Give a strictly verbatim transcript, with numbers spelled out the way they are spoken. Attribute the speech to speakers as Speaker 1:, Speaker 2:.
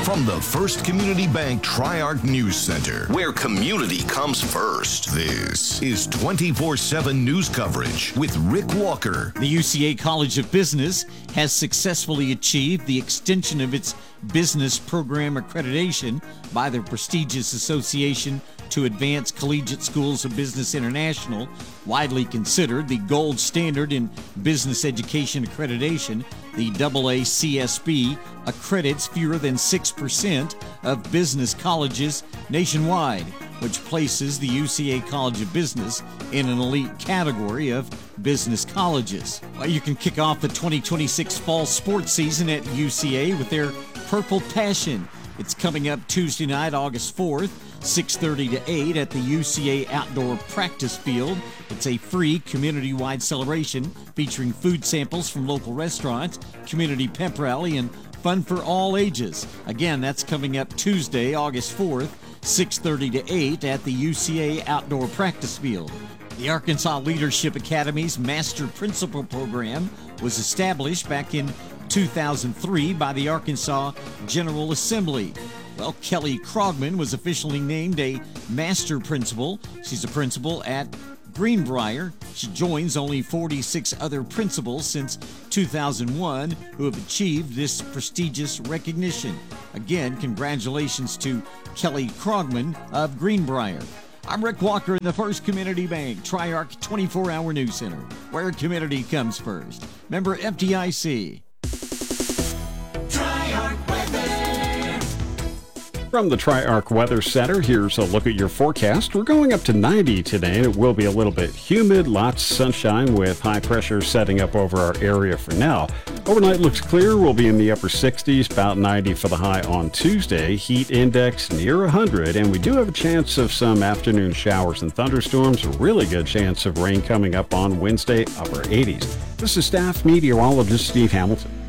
Speaker 1: From the First Community Bank Tri-Arc News Center, where community comes first, this is twenty-four seven news coverage with Rick Walker.
Speaker 2: The U C A College of Business has successfully achieved the extension of its business program accreditation by the prestigious Association to Advance Collegiate Schools of Business International, widely considered the gold standard in business education accreditation. The double A C S B accredits fewer than six percent of business colleges nationwide, which places the U C A College of Business in an elite category of business colleges. Well, you can kick off the twenty twenty-six fall sports season at U C A with their Purple Passion. It's coming up Tuesday night, August fourth, six thirty to eight at the U C A Outdoor Practice Field. It's a free community-wide celebration featuring food samples from local restaurants, community pep rally, and fun for all ages. Again, that's coming up Tuesday, August fourth, six thirty to eight at the U C A Outdoor Practice Field. The Arkansas Leadership Academy's Master Principal Program was established back in two thousand three by the Arkansas General Assembly. Well, Kelly Krogman was officially named a Master Principal. She's a principal at Greenbrier. She joins only forty-six other principals since two thousand one who have achieved this prestigious recognition. Again, congratulations to Kelly Krogman of Greenbrier. I'm Rick Walker in the First Community Bank Tri-Arc twenty-four hour News Center, where community comes first. Member F D I C.
Speaker 3: From the Tri-Arc Weather Center, here's a look at your forecast. We're going up to ninety today, and it will be a little bit humid, lots of sunshine with high pressure setting up over our area for now. Overnight looks clear. We'll be in the upper sixties, about ninety for the high on Tuesday. Heat index near one hundred, and we do have a chance of some afternoon showers and thunderstorms. A really good chance of rain coming up on Wednesday, upper eighties. This is staff meteorologist Steve Hamilton.